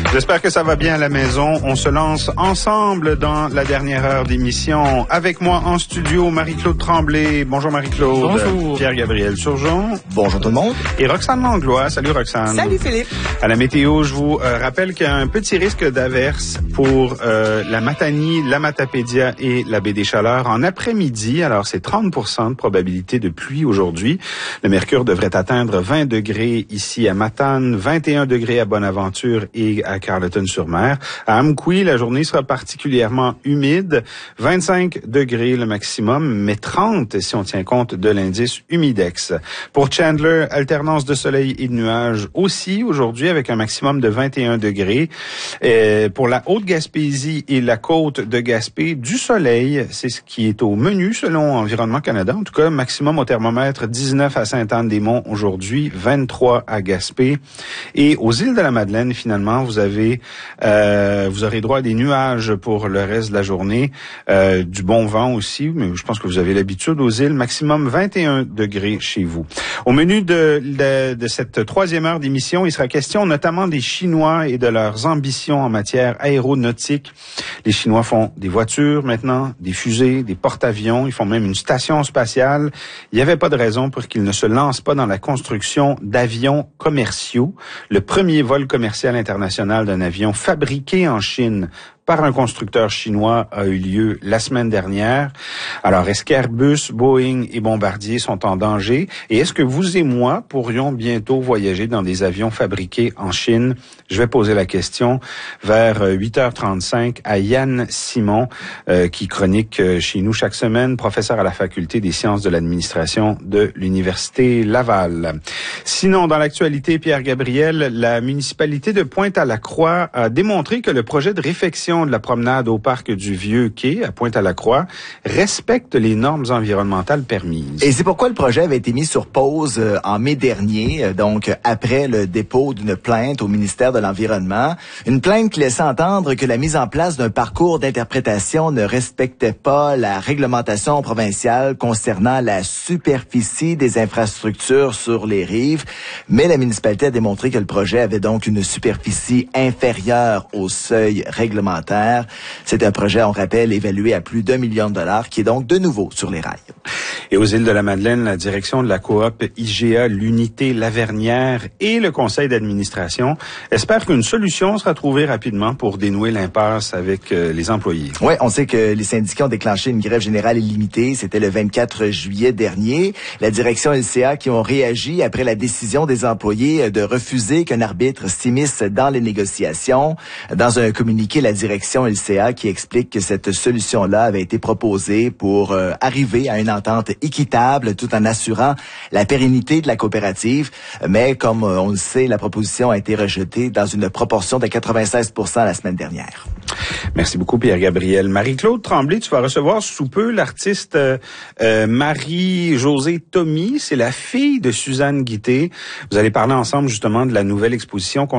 J'espère que ça va bien à la maison. On se lance ensemble dans la dernière heure d'émission. Avec moi en studio, Marie-Claude Tremblay. Bonjour Marie-Claude. Bonjour. Pierre-Gabriel Surgeon. Bonjour tout le monde. Et Roxane Langlois. Salut Roxane. Salut Philippe. À la météo, je vous rappelle qu'il y a un petit risque d'averse pour la Matanie, la Matapédia et la baie des Chaleurs en après-midi. Alors, c'est 30% de probabilité de pluie aujourd'hui. Le mercure devrait atteindre 20 degrés ici à Matane, 21 degrés à Bonaventure et à Carleton-sur-Mer. À Amqui, la journée sera particulièrement humide, 25 degrés le maximum, mais 30 si on tient compte de l'indice humidex. Pour Chandler, alternance de soleil et de nuages aussi aujourd'hui avec un maximum de 21 degrés. Pour la Haute-Gaspésie et la côte de Gaspé, du soleil, c'est ce qui est au menu selon Environnement Canada. En tout cas, maximum au thermomètre 19 à Sainte-Anne-des-Monts aujourd'hui, 23 à Gaspé. Et aux îles de la Madeleine, finalement, vous aurez droit à des nuages pour le reste de la journée, du bon vent aussi, mais je pense que vous avez l'habitude aux îles, maximum 21 degrés chez vous. Au menu de cette troisième heure d'émission, il sera question notamment des Chinois et de leurs ambitions en matière aéronautique. Les Chinois font des voitures maintenant, des fusées, des porte-avions, ils font même une station spatiale. Il n'y avait pas de raison pour qu'ils ne se lancent pas dans la construction d'avions commerciaux. Le premier vol commercial international d'un avion fabriqué en Chine par un constructeur chinois a eu lieu la semaine dernière. Alors, est-ce qu'Airbus, Boeing et Bombardier sont en danger? Et est-ce que vous et moi pourrions bientôt voyager dans des avions fabriqués en Chine? Je vais poser la question vers 8h35 à Yann Simon, qui chronique chez nous chaque semaine, professeur à la Faculté des sciences de l'administration de l'Université Laval. Sinon, dans l'actualité, Pierre-Gabriel, la municipalité de Pointe-à-la-Croix a démontré que le projet de réfection de la promenade au parc du Vieux-Quai à Pointe-à-la-Croix respecte les normes environnementales permises. Et c'est pourquoi le projet avait été mis sur pause en mai dernier, donc après le dépôt d'une plainte au ministère de l'Environnement. Une plainte qui laissait entendre que la mise en place d'un parcours d'interprétation ne respectait pas la réglementation provinciale concernant la superficie des infrastructures sur les rives. Mais la municipalité a démontré que le projet avait donc une superficie inférieure au seuil réglementaire. C'est un projet, on rappelle, évalué à plus d'1 million de dollars, qui est donc de nouveau sur les rails. Et aux îles de la Madeleine, la direction de la coop IGA, l'unité Lavernière et le conseil d'administration espèrent qu'une solution sera trouvée rapidement pour dénouer l'impasse avec les employés. Oui, on sait que les syndicats ont déclenché une grève générale illimitée. C'était le 24 juillet dernier. La direction LCA qui ont réagi après la décision des employés de refuser qu'un arbitre s'immisce dans les négociations. Dans un communiqué, la direction LCA qui explique que cette solution-là avait été proposée pour arriver à une entente équitable tout en assurant la pérennité de la coopérative. Mais comme on le sait, la proposition a été rejetée dans une proportion de 96% la semaine dernière. Merci beaucoup Pierre-Gabriel. Marie-Claude Tremblay, tu vas recevoir sous peu l'artiste Marie-Josée Thomy. C'est la fille de Suzanne Guitté. Vous allez parler ensemble justement de la nouvelle exposition